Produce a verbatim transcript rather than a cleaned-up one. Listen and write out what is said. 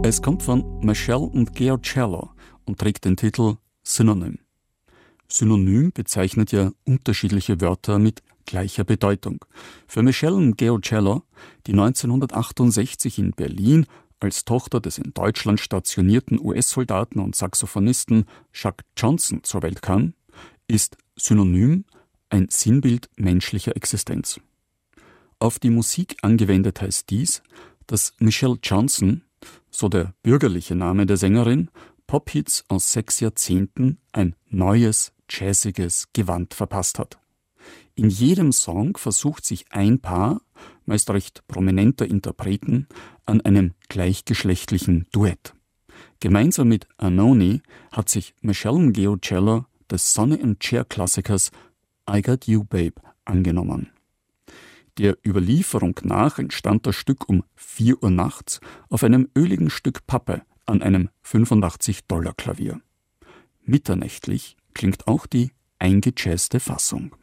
Es kommt von Michelle und Georgello und trägt den Titel Synonym. Synonym bezeichnet ja unterschiedliche Wörter mit gleicher Bedeutung. Für Michelle und Georgello, die neunzehnhundertachtundsechzig in Berlin als Tochter des in Deutschland stationierten U S-Soldaten und Saxophonisten Chuck Johnson zur Welt kam, ist Synonym ein Sinnbild menschlicher Existenz. Auf die Musik angewendet heißt dies, dass Michelle Johnson, so der bürgerliche Name der Sängerin, Pop-Hits aus sechs Jahrzehnten ein neues, jazziges Gewand verpasst hat. In jedem Song versucht sich ein Paar, meist recht prominenter Interpreten, an einem gleichgeschlechtlichen Duett. Gemeinsam mit Anoni hat sich Michelle Georgello des Sonny and Cher-Klassikers I Got You Babe angenommen. Der Überlieferung nach entstand das Stück um vier Uhr nachts auf einem öligen Stück Pappe an einem fünfundachtzig Dollar Klavier. Mitternächtlich klingt auch die eingejazzte Fassung.